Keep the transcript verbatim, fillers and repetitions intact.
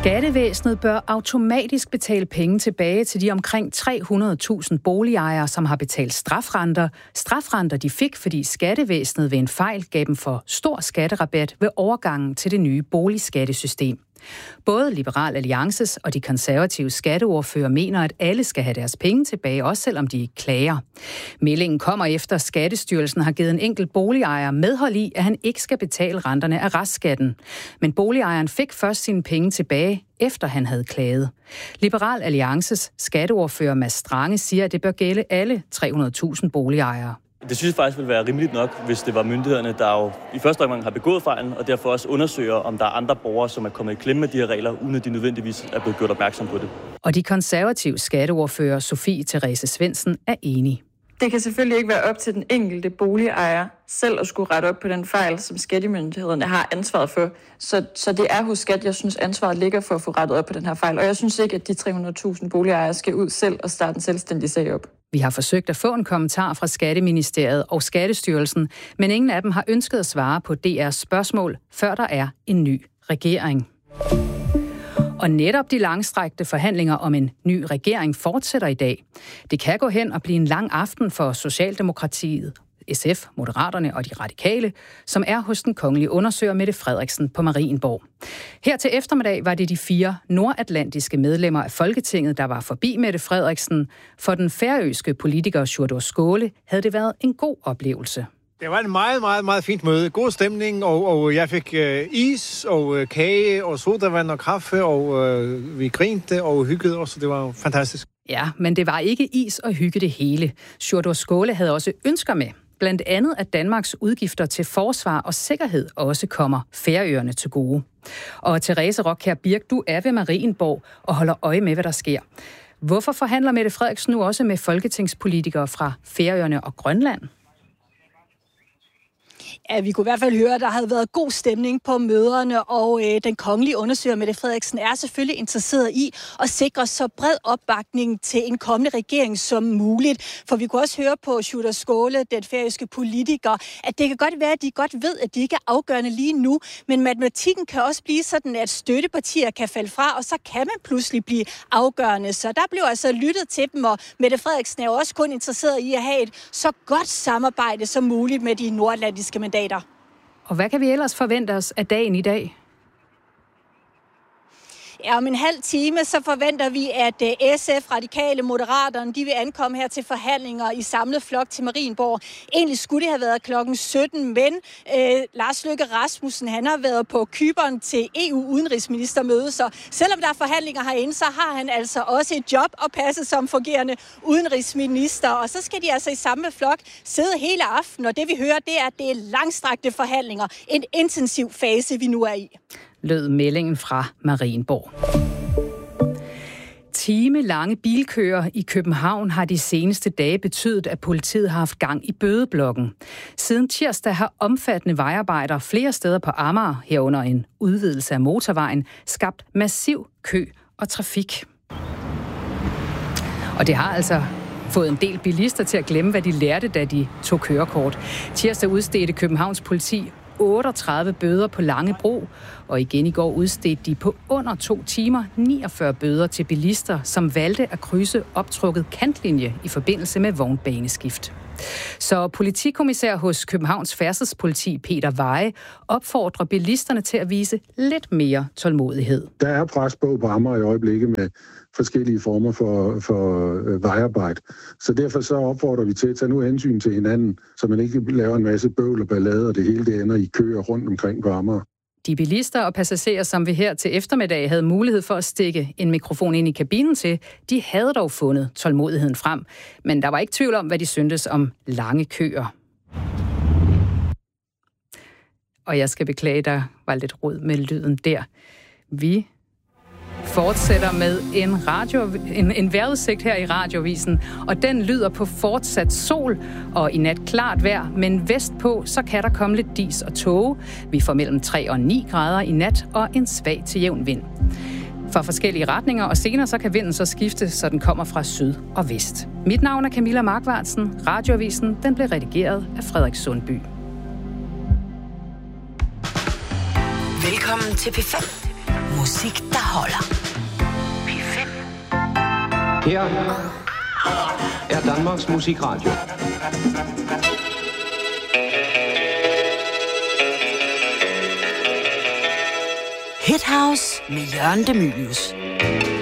Skattevæsenet bør automatisk betale penge tilbage til de omkring tre hundrede tusind boligejere, som har betalt strafrenter. Strafrenter de fik, fordi skattevæsenet ved en fejl gav dem for stor skatterabat ved overgangen til det nye boligskattesystem. Både Liberal Alliances og de konservative skatteordfører mener, at alle skal have deres penge tilbage, også selvom de klager. Meldingen kommer efter, at Skattestyrelsen har givet en enkelt boligejer medhold i, at han ikke skal betale renterne af restskatten. Men boligejeren fik først sine penge tilbage, efter han havde klaget. Liberal Alliances skatteordfører Mads Strange siger, at det bør gælde alle tre hundrede tusind boligejere. Det synes jeg faktisk ville være rimeligt nok, hvis det var myndighederne, der jo i første omgang har begået fejlen, og derfor også undersøger, om der er andre borgere, som er kommet i klemme med de her regler, uden at de nødvendigvis er blevet gjort opmærksom på det. Og de konservative skatteordfører Sofie Therese Svendsen er enig. Det kan selvfølgelig ikke være op til den enkelte boligejer selv at skulle rette op på den fejl, som skattemyndighederne har ansvaret for. Så, så det er hos skat, jeg synes, ansvaret ligger for at få rettet op på den her fejl. Og jeg synes ikke, at de tre hundrede tusind boligejere skal ud selv og starte en selvstændig sag op. Vi har forsøgt at få en kommentar fra Skatteministeriet og Skattestyrelsen, men ingen af dem har ønsket at svare på D R's spørgsmål, før der er en ny regering. Og netop de langstrakte forhandlinger om en ny regering fortsætter i dag. Det kan gå hen og blive en lang aften for Socialdemokratiet, S F, Moderaterne og de Radikale, som er hos den kongelige undersøger Mette Frederiksen på Marienborg. Her til eftermiddag var det de fire nordatlantiske medlemmer af Folketinget, der var forbi Mette Frederiksen. For den færøske politiker Sjúrður Skaale havde det været en god oplevelse. Det var en meget, meget, meget fint møde. God stemning, og, og jeg fik øh, is og øh, kage og sodavand og kaffe, og øh, vi grinte og hyggede os, det var fantastisk. Ja, men det var ikke is og hygge det hele. Sjúrður Skaale havde også ønsker med. Blandt andet, at Danmarks udgifter til forsvar og sikkerhed også kommer Færøerne til gode. Og Therese Rockjær Birk, du er ved Marienborg og holder øje med, hvad der sker. Hvorfor forhandler Mette Frederiksen nu også med folketingspolitikere fra Færøerne og Grønland? Ja, vi kunne i hvert fald høre, at der havde været god stemning på møderne, og øh, den kongelige undersøger Mette Frederiksen er selvfølgelig interesseret i at sikre så bred opbakning til en kommende regering som muligt. For vi kunne også høre på Sjúrður Skaale, den færøske politiker, at det kan godt være, at de godt ved, at de ikke er afgørende lige nu, men matematikken kan også blive sådan, at støttepartier kan falde fra, og så kan man pludselig blive afgørende. Så der blev altså lyttet til dem, og Mette Frederiksen er jo også kun interesseret i at have et så godt samarbejde som muligt med de nordatlantiske mandater. Og hvad kan vi ellers forvente os af dagen i dag? Ja, om en halv time, så forventer vi, at S F, Radikale, Moderaterne, de vil ankomme her til forhandlinger i samlet flok til Marienborg. Egentlig skulle det have været klokken sytten, men øh, Lars Løkke Rasmussen, han har været på Cypern til E U-udenrigsministermøde, så selvom der er forhandlinger herinde, så har han altså også et job at passe som fungerende udenrigsminister. Og så skal de altså i samme flok sidde hele aftenen, og det vi hører, det er, at det er langstrakte forhandlinger. En intensiv fase, vi nu er i. Lød meldingen fra Marienborg. Timelange bilkøer i København har de seneste dage betydet, at politiet har haft gang i bødeblokken. Siden tirsdag har omfattende vejarbejder flere steder på Amager, herunder en udvidelse af motorvejen, skabt massiv kø og trafik. Og det har altså fået en del bilister til at glemme, hvad de lærte, da de tog kørekort. Tirsdag udstedte Københavns politi otteogtredive bøder på Langebro, og igen i går udstedte de på under to timer niogfyrre bøder til bilister, som valgte at krydse optrukket kantlinje i forbindelse med vognbaneskift. Så politikommissær hos Københavns Færdselspoliti Peter Veje opfordrer bilisterne til at vise lidt mere tålmodighed. Der er pres på på Amager i øjeblikket med forskellige former for, for vejarbejde. Så derfor så opfordrer vi til at tage nu hensyn til hinanden, så man ikke laver en masse bøvl og ballade, og det hele det ender i køer rundt omkring på Amager. De bilister og passagerer, som vi her til eftermiddag havde mulighed for at stikke en mikrofon ind i kabinen til, de havde dog fundet tålmodigheden frem. Men der var ikke tvivl om, hvad de syntes om lange køer. Og jeg skal beklage, der var lidt rod med lyden der. Vi fortsætter med en, radio, en, en vejrudsigt her i Radiovisen, og den lyder på fortsat sol og i nat klart vejr, men vestpå så kan der komme lidt dis og tåge. Vi får mellem tre og ni grader i nat og en svag til jævn vind. Fra forskellige retninger, og senere så kan vinden så skifte, så den kommer fra syd og vest. Mit navn er Camilla Markvartsen. Radioavisen den blev redigeret af Frederik Sundby. Velkommen til P fem. Musik, der holder. P fem. Her er Danmarks Musikradio. Hit House med Jørgen De Mylius.